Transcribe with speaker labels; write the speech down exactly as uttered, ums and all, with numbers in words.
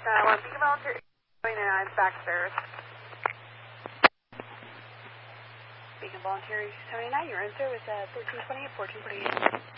Speaker 1: Uh, one Beacon Volunteer twenty-nine, backstairs. Beacon Volunteer seventy-nine, you're in service at thirteen twenty-eight, fourteen forty-eight.